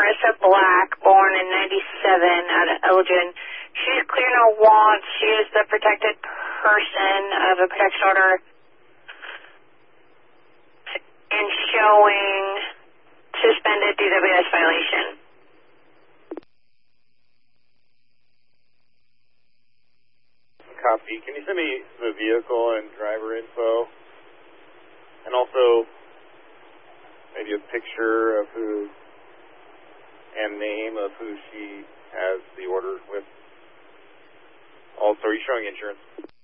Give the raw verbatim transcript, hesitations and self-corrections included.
Marissa Black, born in ninety-seven, out of Elgin. She's clear no wants. She is the protected person of a protection order and showing suspended D W S violation. Copy. Can you send me the vehicle and driver info? And also maybe a picture of who and name of who she has the order with. Also, are you showing insurance?